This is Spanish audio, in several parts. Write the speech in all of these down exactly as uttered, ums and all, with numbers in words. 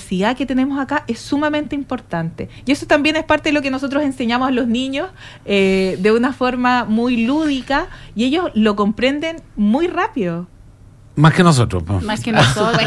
diversidad que tenemos acá es sumamente importante. Y eso también es parte de lo que nosotros enseñamos a los niños eh, de una forma muy lúdica, y ellos lo comprenden muy rápido. Más que nosotros. ¿no? Más que nosotros.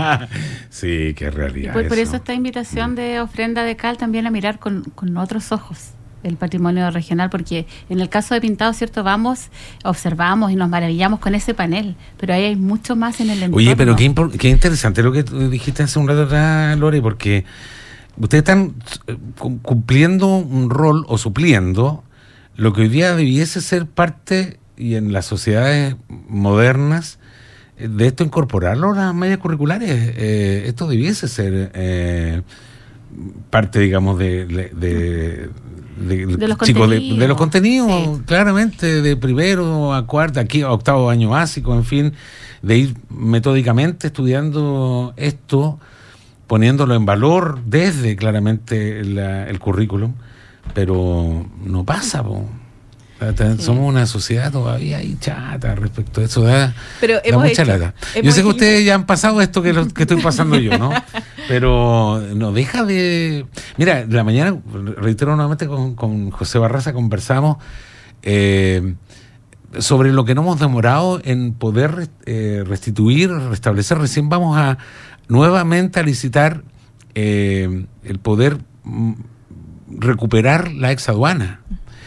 Sí, qué realidad. Por, por eso. eso esta invitación de Ofrenda de Cal también a mirar con, con otros ojos el patrimonio regional, porque en el caso de Pintado, ¿cierto? Vamos, observamos y nos maravillamos con ese panel, pero ahí hay mucho más en el entorno. Oye, pero qué, impor- qué interesante lo que tú dijiste hace un rato atrás, Lore, porque ustedes están cumpliendo un rol o supliendo lo que hoy día debiese ser parte, y en las sociedades modernas, de esto incorporarlo a las mallas curriculares. Eh, esto debiese ser eh, parte, digamos, de... de, de De, de los chicos, contenidos, de, de los contenidos sí. Claramente, de primero a cuarto, aquí a octavo año básico, en fin, de ir metódicamente estudiando esto, poniéndolo en valor desde claramente la, el currículum, pero no pasa, po. Sí. Somos una sociedad todavía ahí chata respecto a eso, da, pero da hemos mucha hecho, lata. Yo sé que ustedes ya han pasado esto que, lo, que estoy pasando yo, ¿no? Pero no deja de... Mira, la mañana, reitero nuevamente, con, con José Barraza conversamos eh, sobre lo que no hemos demorado en poder eh, restituir, restablecer. Recién vamos a nuevamente a licitar eh, el poder mm, recuperar la exaduana.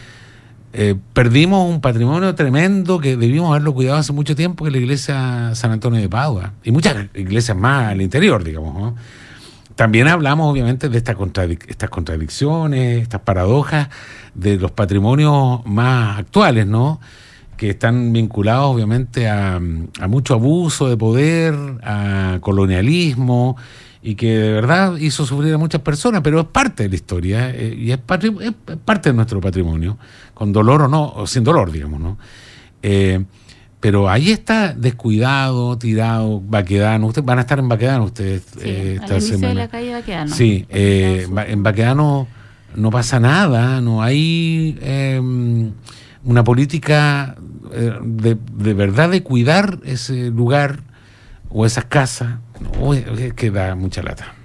Eh, perdimos un patrimonio tremendo que debimos haberlo cuidado hace mucho tiempo, que es la iglesia San Antonio de Padua, y muchas iglesias más al interior, digamos, ¿no? También hablamos obviamente de estas contradic- estas contradicciones, estas paradojas de los patrimonios más actuales, ¿no? Que están vinculados obviamente a, a mucho abuso de poder, a colonialismo, y que de verdad hizo sufrir a muchas personas, pero es parte de la historia, eh, y es, patri- es parte de nuestro patrimonio, con dolor o no, o sin dolor, digamos, ¿no? Eh, pero ahí está descuidado, tirado, Baquedano. Ustedes van a estar en Baquedano ustedes Sí, eh, esta al inicio semana. de la calle Baquedano. Sí, eh, en Baquedano no pasa nada, no hay eh, una política eh, de, de verdad de cuidar ese lugar o esas casas. No, es que da mucha lata.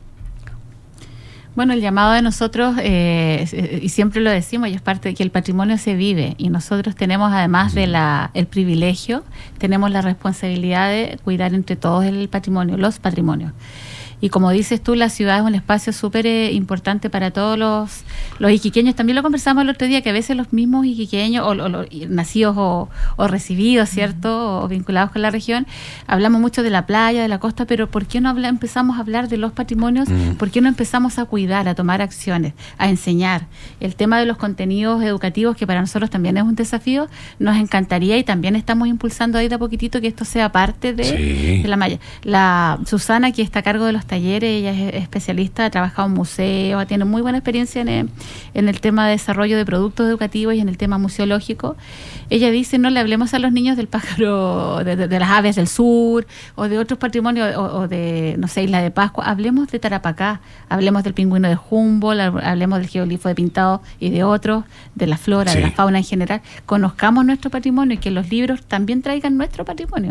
Bueno, el llamado de nosotros, eh, y siempre lo decimos, y es parte de que el patrimonio se vive, y nosotros tenemos, además de la el privilegio, tenemos la responsabilidad de cuidar entre todos el patrimonio, los patrimonios. Y como dices tú, la ciudad es un espacio súper eh, importante para todos los, los iquiqueños. También lo conversamos el otro día, que a veces los mismos iquiqueños, o, o, o nacidos o, o recibidos, ¿cierto?, uh-huh. o vinculados con la región, hablamos mucho de la playa, de la costa, pero ¿por qué no habla, empezamos a hablar de los patrimonios? Uh-huh. ¿Por qué no empezamos a cuidar, a tomar acciones, a enseñar? El tema de los contenidos educativos, que para nosotros también es un desafío, nos encantaría, y también estamos impulsando ahí de a poquitito que esto sea parte de, sí. de la malla. La Susana, que está a cargo de los talleres, ella es especialista, ha trabajado en museos, tiene muy buena experiencia en el, en el tema de desarrollo de productos educativos y en el tema museológico. Ella dice, no le hablemos a los niños del pájaro, de, de, de las aves del sur, o de otros patrimonios, o, o de, no sé, Isla de Pascua, hablemos de Tarapacá, hablemos del pingüino de Humboldt, hablemos del geoglifo de Pintado y de otros, de la flora, sí. de la fauna en general. Conozcamos nuestro patrimonio, y que los libros también traigan nuestro patrimonio.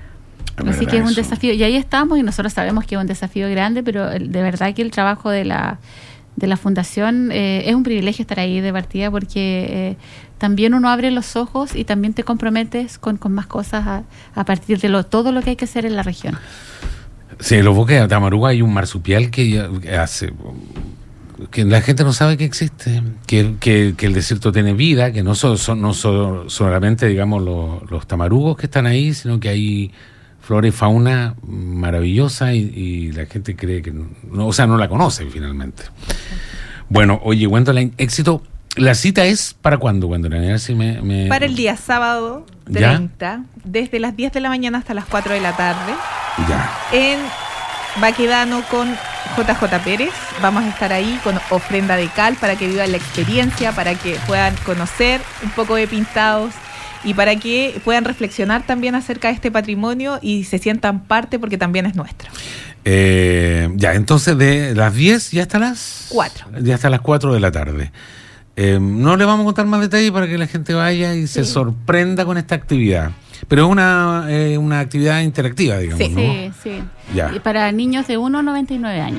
Así que es un desafío, y ahí estamos, y nosotros sabemos que es un desafío grande, pero de verdad que el trabajo de la de la fundación eh, es un privilegio estar ahí de partida, porque eh, también uno abre los ojos y también te comprometes con, con más cosas a, a partir de lo, todo lo que hay que hacer en la región. Sí, en los bosques de Tamaruga hay un marsupial que hace que la gente no sabe que existe, que, que, que el desierto tiene vida, que no son, son no son solamente, digamos, los, los tamarugos que están ahí, sino que hay flora y fauna maravillosa, y, y la gente cree que no, o sea, no la conoce finalmente. Bueno, oye, Gwendolyn, éxito. ¿La cita es para cuándo, Gwendolyn? Si me, me... Para el día sábado treinta, ¿ya? Desde las diez de la mañana hasta las cuatro de la tarde. Ya. En Baquedano con J J Pérez. Vamos a estar ahí con Ofrenda de Cal para que vivan la experiencia, para que puedan conocer un poco de Pintados, y para que puedan reflexionar también acerca de este patrimonio y se sientan parte, porque también es nuestro. Eh, ya, entonces de las diez ya hasta las cuatro. Ya hasta las cuatro de la tarde. Eh, no le vamos a contar más detalles para que la gente vaya y sí. se sorprenda con esta actividad. Pero es una, eh, una actividad interactiva, digamos, sí, ¿no? Sí, sí. Ya. Y para niños de uno a noventa y nueve años.